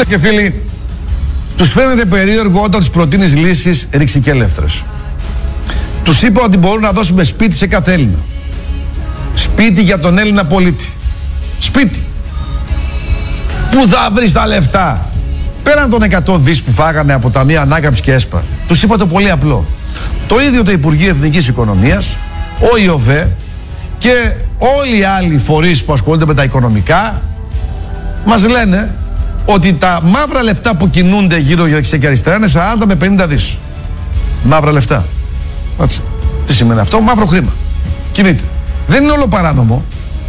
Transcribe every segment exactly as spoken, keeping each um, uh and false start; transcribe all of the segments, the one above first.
Φίλες και φίλοι, τους φαίνεται περίεργο όταν τους προτείνεις λύσεις ρηξικέλευθρες. Τους είπα ότι μπορούν να δώσουμε σπίτι σε κάθε Έλληνα. Σπίτι για τον Έλληνα πολίτη. Σπίτι. Πού θα βρεις τα λεφτά? Πέραν των εκατό δις που φάγανε από Ταμεία Ανάκαμψης και ΕΣΠΑ, τους είπα το πολύ απλό. Το ίδιο το Υπουργείο Εθνικής Οικονομίας, ο ΙΟΒΕ και όλοι οι άλλοι φορείς που ασχολούνται με τα οικονομικά μας λένε ότι τα μαύρα λεφτά που κινούνται γύρω για δεξιά και αριστερά είναι σαράντα με πενήντα δις. Μαύρα λεφτά. Έτσι. Τι σημαίνει αυτό? Μαύρο χρήμα. Κινείται. Δεν είναι όλο παράνομο.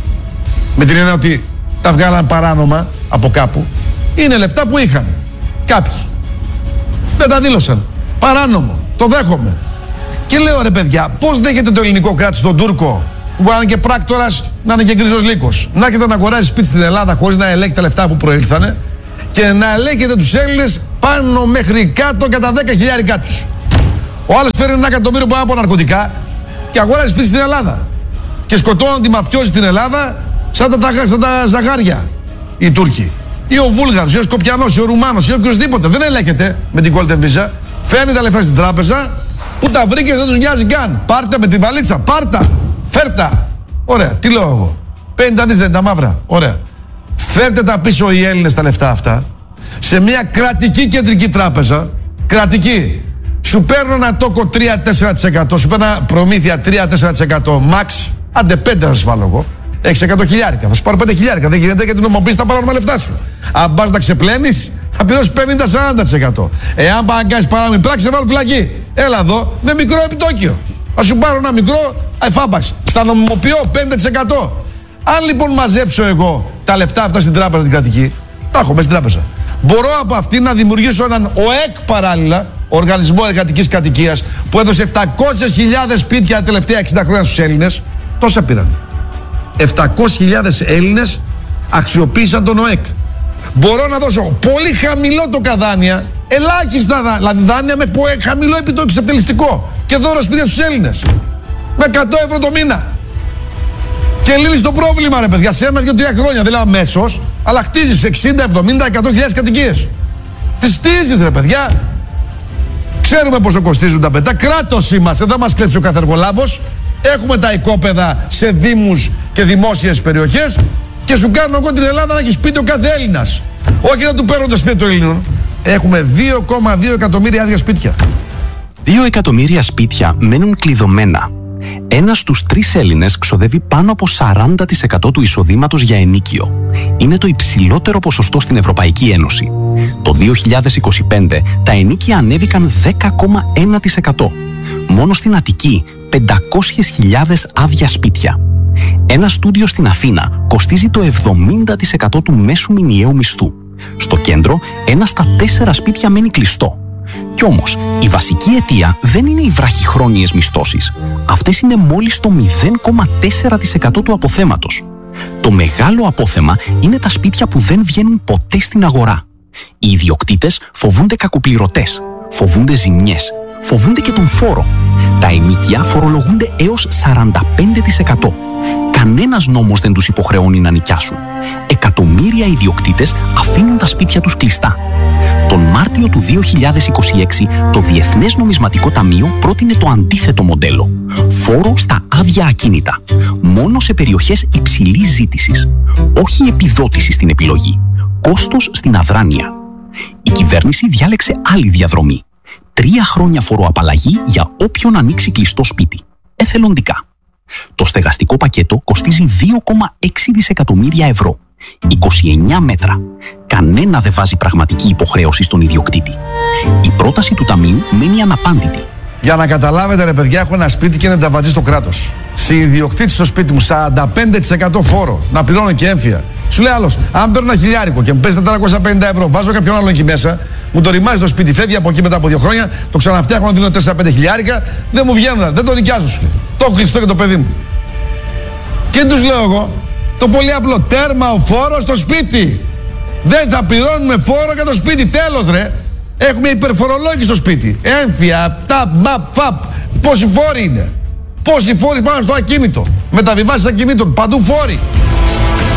Με την έννοια ότι τα βγάλαν παράνομα από κάπου. Είναι λεφτά που είχαν κάποιοι. Δεν τα δήλωσαν. Παράνομο. Το δέχομαι. Και λέω, ρε παιδιά, πώς δέχεται το ελληνικό κράτος τον Τούρκο, που μπορεί να είναι και πράκτορας, να είναι και γκρίζος λύκος, να έρχεται να αγοράζει σπίτι στην Ελλάδα χωρίς να ελέγχει τα λεφτά που προήλθανε και να ελέγχεται τους Έλληνες πάνω μέχρι κάτω κατά δέκα χιλιάρικα τους. Ο άλλος φέρνει ένα εκατομμύριο πάνω από ναρκωτικά και αγοράζει σπίτι στην Ελλάδα. Και σκοτώνουν τη μαφιόζη στην Ελλάδα σαν τα, σαν τα ζαγάρια οι Τούρκοι. Ή ο Βούλγαρος, ή ο Σκοπιανός, ή ο Ρουμάνος, ή οποιοδήποτε. Δεν ελέγχεται με την Golden Visa. Φέρνει τα λεφτά στην τράπεζα. Που τα βρήκε, δεν τους νοιάζει καν. Πάρτε με τη βαλίτσα, πάρτα, φέρτα. Ωραία, τι λέω εγώ? πενήντα δις δεν είναι τα μαύρα. Ωραία. Φέρτε τα πίσω οι Έλληνες τα λεφτά αυτά σε μια κρατική κεντρική τράπεζα. Κρατική. Σου παίρνω ένα τόκο τρία με τέσσερα τοις εκατό, σου παίρνω προμήθεια τρία με τέσσερα τοις εκατό max. Άντε πέντε θα σας βάλω εγώ. Έχεις εκατό χιλιάρικα. Θα σου πάρω πέντε χιλιάρικα. Δεν γίνεται γιατί νομοποιήσεις τα παράνομα λεφτά σου. Αν πας να ξεπλένεις, θα πληρώσεις πενήντα με σαράντα τοις εκατό. Εάν πας να κάνεις παράνομη πράξη, θα βάλω φυλακή. Έλα εδώ με μικρό επιτόκιο. Θα σου πάρω ένα μικρό εφάπαξ. Στα νομιμοποιώ πέντε τοις εκατό. Αν λοιπόν μαζέψω εγώ τα λεφτά αυτά στην τράπεζα την κρατική, τα έχω μέσα στην τράπεζα. Μπορώ από αυτή να δημιουργήσω έναν ΟΕΚ παράλληλα, Οργανισμό Εργατικής Κατοικίας, που έδωσε επτακόσιες χιλιάδες σπίτια τα τελευταία εξήντα χρόνια στους Έλληνες. Τόσα πήραν. επτακόσιες χιλιάδες Έλληνες αξιοποίησαν τον ΟΕΚ. Μπορώ να δώσω πολύ χαμηλό το καδάνια, ελάχιστα δάνεια, δηλαδή δάνεια με χαμηλό επιτόκιο εξευτελιστικό και δώρο σπίτια στους Έλληνες. Με εκατό ευρώ το μήνα. Και λύνεις το πρόβλημα, ρε παιδιά, σε ένα, δύο, τρία χρόνια. Δηλαδή αμέσως, αλλά χτίζεις εξήντα, εβδομήντα, εκατό χιλιάδες κατοικίες. Τις χτίζεις, ρε παιδιά. Ξέρουμε πόσο κοστίζουν τα πετά. Κράτος είμαστε, δεν μας κλέψει ο καθεργολάβος. Έχουμε τα οικόπεδα σε δήμους και δημόσιες περιοχές και σου κάνουν εγώ την Ελλάδα να έχει σπίτι ο κάθε Έλληνας. Όχι να του παίρνουν το σπίτι των Ελλήνων. Έχουμε δύο κόμμα δύο εκατομμύρια άδεια σπίτια. Δύο εκατομμύρια σπίτια μένουν κλειδωμένα. Ένας στους τρεις Έλληνες ξοδεύει πάνω από σαράντα τοις εκατό του εισοδήματος για ενοίκιο. Είναι το υψηλότερο ποσοστό στην Ευρωπαϊκή Ένωση. Το δύο χιλιάδες είκοσι πέντε τα ενοίκια ανέβηκαν δέκα κόμμα ένα τοις εκατό. Μόνο στην Αττική πεντακόσιες χιλιάδες άδεια σπίτια. Ένα στούντιο στην Αθήνα κοστίζει το εβδομήντα τοις εκατό του μέσου μηνιαίου μισθού. Στο κέντρο, ένα στα τέσσερα σπίτια μένει κλειστό. Κι όμως, η βασική αιτία δεν είναι οι βραχυχρόνιες μισθώσεις. Αυτές είναι μόλις το μηδέν κόμμα τέσσερα τοις εκατό του αποθέματος. Το μεγάλο απόθεμα είναι τα σπίτια που δεν βγαίνουν ποτέ στην αγορά. Οι ιδιοκτήτες φοβούνται κακοπληρωτές, φοβούνται ζημιές, φοβούνται και τον φόρο. Τα ενοίκια φορολογούνται έως σαράντα πέντε τοις εκατό. Κανένας νόμος δεν τους υποχρεώνει να νοικιάσουν. Εκατομμύρια ιδιοκτήτες αφήνουν τα σπίτια τους κλειστά. Τον Μάρτιο του δύο χιλιάδες είκοσι έξι, το Διεθνές Νομισματικό Ταμείο πρότεινε το αντίθετο μοντέλο. Φόρο στα άδεια ακίνητα. Μόνο σε περιοχές υψηλής ζήτησης. Όχι επιδότηση στην επιλογή. Κόστος στην αδράνεια. Η κυβέρνηση διάλεξε άλλη διαδρομή. Τρία χρόνια φοροαπαλλαγή για όποιον ανοίξει κλειστό σπίτι. Εθελοντικά. Το στεγαστικό πακέτο κοστίζει δύο κόμμα έξι δισεκατομμύρια ευρώ. είκοσι εννέα μέτρα. Κανένα δεν βάζει πραγματική υποχρέωση στον ιδιοκτήτη. Η πρόταση του Ταμείου μένει αναπάντητη. Για να καταλάβετε, ρε παιδιά, έχω ένα σπίτι και είναι ταβατζή στο κράτος. Σε ιδιοκτήτη στο σπίτι μου σαράντα πέντε τοις εκατό φόρο. Να πληρώνω και έμφυα. Σου λέει άλλος, αν παίρνω ένα χιλιάρικο και μου παίζει τετρακόσια πενήντα ευρώ, βάζω κάποιον άλλο εκεί μέσα, μου το ρημάζει το σπίτι, φεύγει από εκεί μετά από δύο χρόνια, το ξαναφτιάχνω, δίνω τέσσερα πέντε χιλιάρικα, δεν μου βγαίνουν, δεν το νοικιάζω σου. Το έχω κλειστό και το παιδί μου. Και τους λέω εγώ, το πολύ απλό, τέρμα ο φόρος στο σπίτι. Δεν θα πληρώνουμε φόρο για το σπίτι, τέλος ρε. Έχουμε υπερφορολόγηση στο σπίτι. Έμφυα, ταπ, μπαπ, φαπ. Πόσοι φόροι είναι. Πόσοι φόροι πάνω στο ακίνητο. Μεταβιβάσεις ακινήτων, παντού φόροι.